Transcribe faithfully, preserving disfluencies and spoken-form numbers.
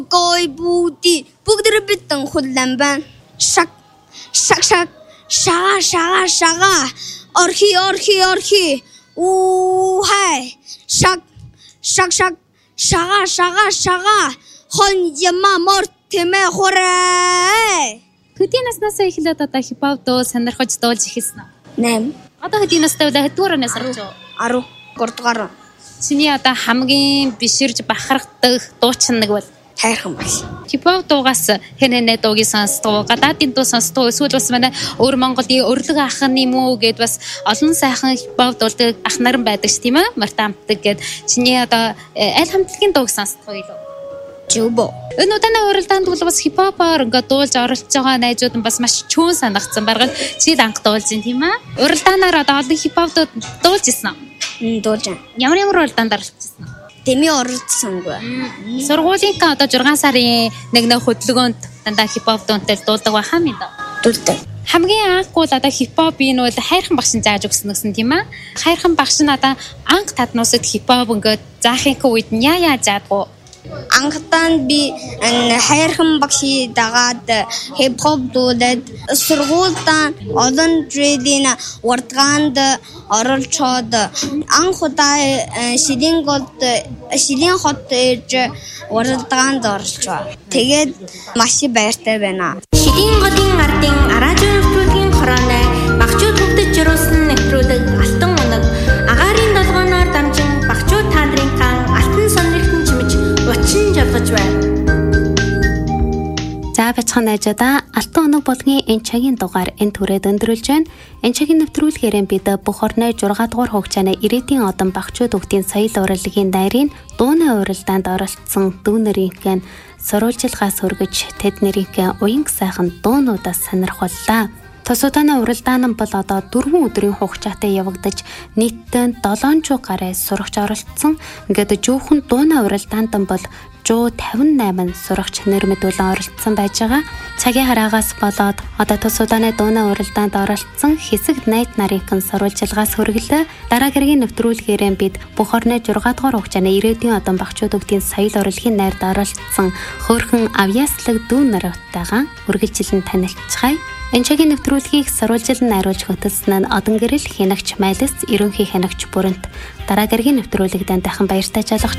Гой бууди бүгдэр битэн хуллан байна. Шаг шаг шаг шага шага шага орхи орхи орхи уу хай шаг шаг шаг шага шага шага хон яма мор тэмэ хорэ. Хэдийн наснаас эхлээд одоо хипхоп дуу сонирхож дуулж эхэлсэн үү? Нэм. Одоо хэдийн настай вэ? Хэдгээр нас орж юу? Ару гурдугаар. Чиний одоо хамгийн биширж бахархдаг дуучин нэг бол хайрхан багш. Хипхоп дуугаас хэн хэнэ дуугийн сонсдог, гадаадын дуу сонсдог, эсвэл бас манай өөр Монголын өрлөг ахын юм уу гэд бас олон сайхан хипхоп дуулдаг ах наран байдаг ш тийм ээ. Мартамтдаг гэд чиний одоо аль хамтлагийн дууг сонсдог юу? Жубо. Энэ удаагийн уралдаанд бол бас хипхопоор ингээд дуулж оролцож байгаа найзууд нь бас маш чөөн санагдсан. Баргал чи л анх дуулж ин тийм ээ. Уралдаанаар одоо олон хипхоп дуулж исэн нь. Дуулж. Ямар ямар уралдаанд оролцсон? Тэми оролцсонгүй. Сургуулийн та одоо зургаан сарын нэг нэг хөдөлгөөнд дандаа хипхоп дуунтай дуулдаг байхаа минь даа. Дуулдаг. Хамгийн анхгууд одоо хипхопын нь бол хайрхан багш нь зааж өгсөн гэсэн тийм ээ. Хайрхан багш нь одоо анх таднуусад хипхоп ингээд заахын үед нь яа яа заадгүй. Анхтан би хайрхан багши дагаад хипхоп дуулаад сургуультаа олон жилийн урдгаанд оролцоод анх удаа Шилэн гол Шилэн хот ээж урдгаанд оролцоо. Тэгээд маш баяртай байна. Шилэн голын ардын араажын нэвтрүүлгийн хорооны багчууд бүгдд жируулсан нэвтрүүлэг алтан унаг агаарын долгооноор дамжин багчууд та нарын кан алтан сонирхтон чимж учин жаргаж байна. За бацхан найзуудаа алтан өнөг болгоны энэ цагийн дугаар энэ түрээд өндөрлж байна. Энэ цагийн нэвтрүүлгээр бид бүх орны жургаа дугаар хугацааны ирээдүйн одон багчууд бүгдийн соёл урлагийн дайрын дууны уралдаанд оролцсон дүүнэрийн сурвалжилгаас хүргэж тэд нэрийн уян сайхан дуунуудаас сонирхоллоо. Тус удаагийн уралдаан нь бол одоо дөрвөн өдрийн хугацаатай явагдаж нийтдээ долоон жуу гараа сурагч оролцсон. Ингээд жүүхэн дууны уралдаанд нь бол жуу тавин найман сурагч нэр мэдүүлэн оролцсон байж байгаа. Цагийн хараагаас болоод одоо тус удаагийн дууны уралдаанд оролцсон хэсэг найд нарын сурвалжилгаас хүргэлээ. Дараа гэргийн нэвтрүүлгээрээ бид бүх орны зургаа дугаар хугацааны ирээдүйн одон багчууд бүгдийн соёл урлагийн найрд оролцсон хөөрхөн авьяаслаг дүүн наруудтайгаа үргэлжлэн танилцгаая. Энэ цагийн нэвтрүүлгийг сурвалжил нь хариулж хөтөлсөн нь одон гэрэл хянагч Майлс ерөнхий хянагч бүрэнт дараа гэргийн нэвтрүүлэгдэн дахин баяртай жалгах